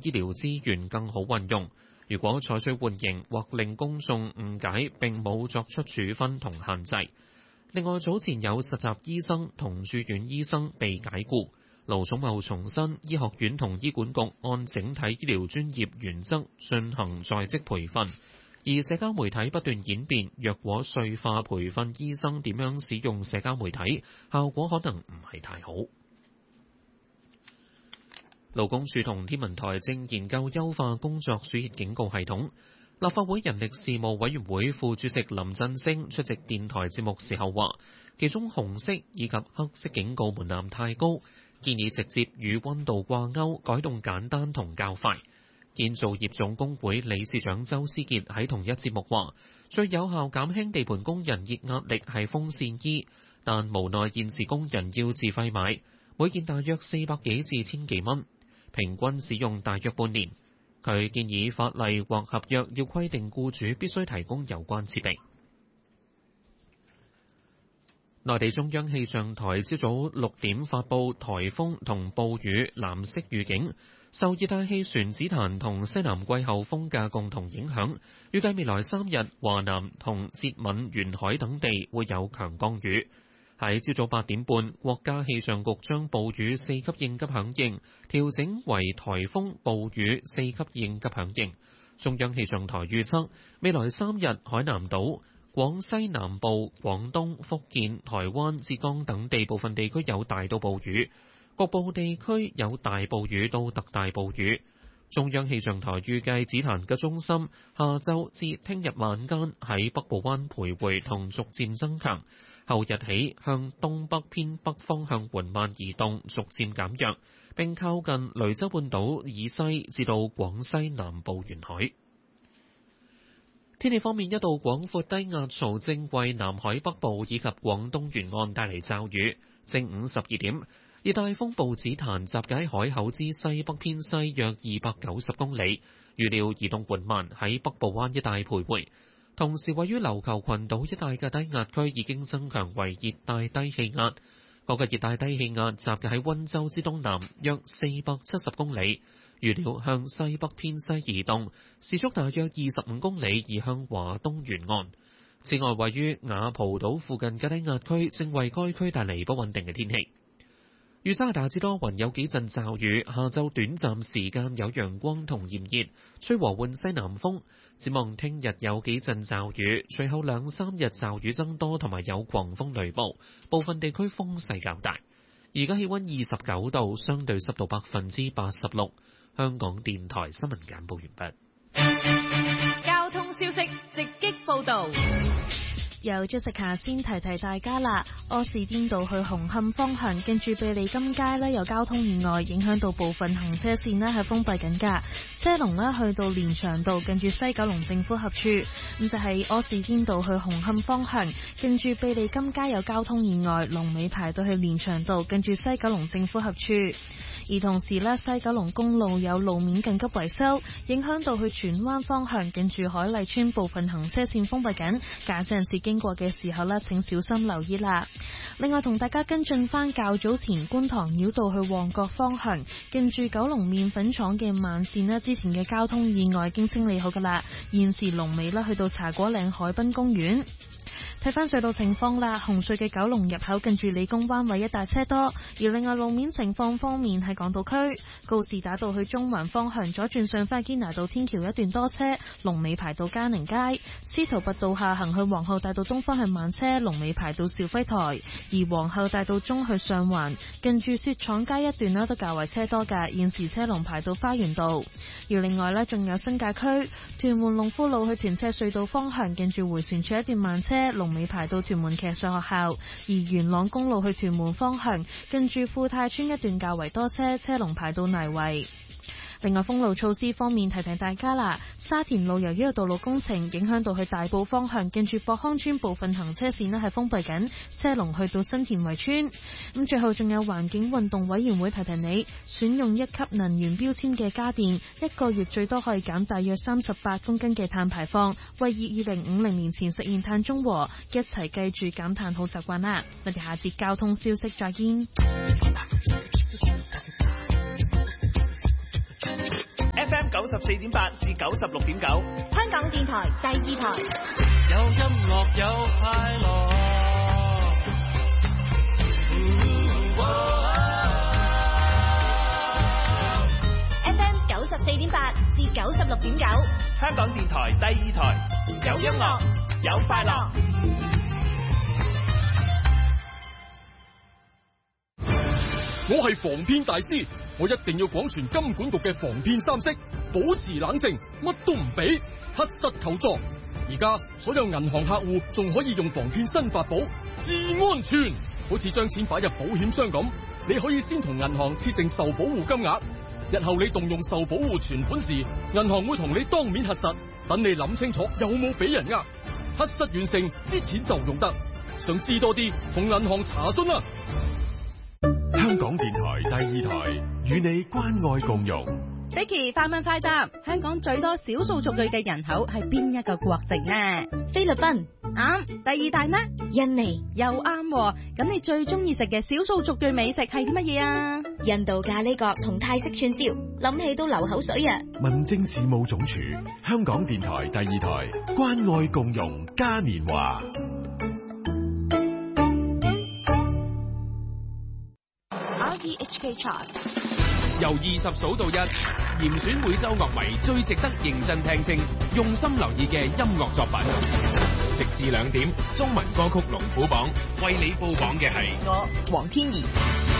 醫療資源更好運用。如果採取緩刑或令公眾誤解並冇作出處分同限制。另外，早前有實習醫生同住院醫生被解僱。盧寵茂重申，醫學院同醫管局按整體醫療專業原則進行在職培訓，而社交媒體不斷演變，若果碎化培訓醫生點樣使用社交媒體，效果可能唔係太好。勞工處同天文台正研究優化工作暑熱警告系統。立法會人力事務委員會副主席林振昇出席電台節目時候話，其中紅色以及黑色警告門檻太高，建議直接與溫度掛鈎，改動簡單同較快。建造業總工會理事長周思傑喺同一節目話，最有效減輕地盤工人熱壓力係風扇衣，但無奈現時工人要自費買，每件大約400幾至1000幾蚊，平均使用大約半年。佢建議法例或合約要規定僱主必須提供有關設備。內地中央氣象台朝早6點發布颱風同暴雨藍色預警，受熱帶氣旋紫檀同西南季候風嘅共同影響，預計未來3日華南同浙閩沿海等地會有強降雨。喺朝早8點半，國家氣象局將暴雨4級應急響應調整為颱風暴雨4級應急響應。中央氣象台預測，未來3日海南島、廣西南部、廣東、福建、台灣、浙江等地部分地區有大到暴雨，局部地區有大暴雨到特大暴雨。中央氣象台預計紫檀嘅中心下晝至聽日晚間喺北部灣徘徊同逐漸增強。後日起向東北偏北方向緩慢移動，逐漸減弱，並靠近雷州半島以西至到廣西南部沿海。天氣方面，一道廣闊低壓槽正為南海北部以及廣東沿岸帶嚟驟雨。正午12點，熱帶風暴紫檀集結喺海口之西北偏西約290公里，預料移動緩慢喺北部灣一帶徘徊。同時，位於琉球群島一帶嘅低壓區已經增強為熱帶低氣壓。嗰個熱帶低氣壓集結喺溫州之東南約470公里，預料向西北偏西移動，時速大約25公里，移向華東沿岸。此外，位於雅蒲島附近嘅低壓區正為該區帶嚟不穩定嘅天氣。預測大致多雲，有幾陣驟雨，下晝短暫時間有陽光同炎熱，吹和緩西南風。展望聽日有幾陣驟雨，隨後2-3日驟雨增多同埋有狂風雷暴，部分地區風勢較大。而家氣溫29度，相對濕度86%。香港電台新聞簡報完畢。交通消息直擊報道。 由 Jessica 先提提大家啦，柯士甸道去紅磡方向，近住庇利金街呢有交通意外，影響到部分行車線呢係封閉緊㗎。車龍呢去到連翔道，近住西九龍政府合署。咁就係柯士甸道去紅磡方向，近住庇利金街有交通意外，龍尾排到去連翔道，近住西九龍政府合署。而同時呢，西九龍公路有路面緊急維修，影響到去荃灣方向，近住海麗村部分行車線封閉緊，駕駛人士經過嘅時候呢，請小心留意啦。另外同大家跟進翻較早前觀塘繞道去旺角方向，近住九龍麵粉廠嘅慢線呢，之前嘅交通意外已經清理好噶啦，現時龍尾呢去到茶果嶺海濱公園。睇翻隧道情況啦，紅隧嘅九龍入口近住理工灣位一帶車多，而另外路面情況方面喺港島區告士打道去中環方向左轉上返堅拿道天橋一段多車，龍尾排到嘉寧街；司徒拔道下行去皇后大道東方向慢車，龍尾排到肇輝台；而皇后大道中去上環近住雪廠街一段呢都較為車多㗎，現時車龍排到花園道。而另外呢，仲有新界區屯門龍富路去屯赤隧道方向近住迴旋處一段慢車，龍尾排到屯門騎術學校；而元朗公路去屯門方向近住富泰村一段較為多車，車龍排到泥圍。另外封路措施方面，提提大家啦，沙田路由於有道路工程影響到去大埔方向，近住博康村部分行車線呢係封閉緊，車龍去到新田圍村。咁最後仲有環境運動委員會提提你，選用1級能源標籤嘅家電，1個月最多可以減大約38公斤嘅碳排放，為以2050年前實現碳中和，一齊記住減碳好習慣啦。我哋下節交通消息再見。 FM 94.8至96.9， 香港電台第二台。 有音樂有快樂。 FM 94.8至96.9， 香港電台第二台，有音樂有快樂。 我係防騙大師，我一定要廣傳金管局嘅防騙三式，保持冷靜，乜都唔俾，核實求助。而家所有銀行客戶仲可以用防騙新法寶至安全，好似將錢擺入保險箱咁，你可以先同銀行設定受保護金額，日後你動用受保護存款時，銀行會同你當面核實，等你諗清楚有冇俾人呃，核實完成啲錢就用得。想知多啲，同銀行查詢啦。 香港電台第二台與你關愛共融。 Vicky 快問快答，香港最多少數族裔嘅人口係邊一個國籍呢？ 菲律賓啱。第二大呢？ 印尼又啱喎。咁你最中意食嘅少數族裔美食係啲乜嘢啊？ 印度咖喱角同泰式串燒，諗起都流口水啊！ 民政事務總署，香港電台第二台關愛共融嘉年華。 RTHK Chart 由20數到1，嚴選每週樂迷最值得認真聽清、用心留意嘅音樂作品。直至2點，中文歌曲龍虎榜為你報榜嘅係我黃天怡。